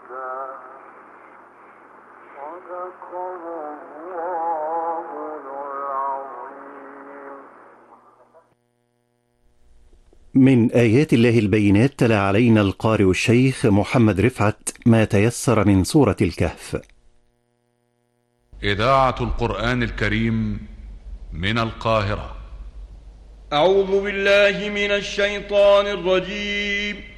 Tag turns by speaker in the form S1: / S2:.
S1: من آيات الله البينات تلا علينا القارئ الشيخ محمد رفعت ما تيسر من سورة الكهف.
S2: إذاعة القرآن الكريم من القاهرة.
S3: أعوذ بالله من الشيطان الرجيم.